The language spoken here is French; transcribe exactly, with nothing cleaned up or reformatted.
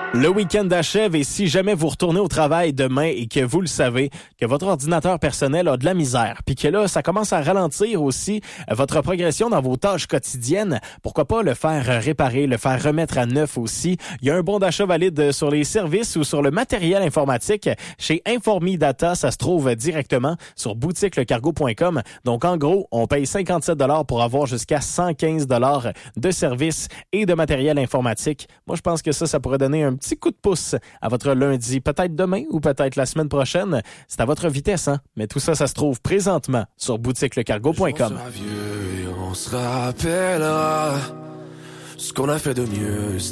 Le week-end achève et si jamais vous retournez au travail demain et que vous le savez, que votre ordinateur personnel a de la misère, puis que là, ça commence à ralentir aussi votre progression dans vos tâches quotidiennes, pourquoi pas le faire réparer, le faire remettre à neuf aussi. Il y a un bon d'achat valide sur les services ou sur le matériel informatique. Chez Informi Data, ça se trouve directement sur boutique le cargo point com. Donc, en gros, on paye cinquante-sept dollars pour avoir jusqu'à cent quinze dollars de services et de matériel informatique. Moi, je pense que ça, ça pourrait donner un petit coup de pouce à votre lundi, peut-être demain ou peut-être la semaine prochaine. C'est à votre vitesse, hein? Mais tout ça, ça se trouve présentement sur boutique le cargo point com. On sera vieux et on se rappellera ce qu'on a fait de mieux.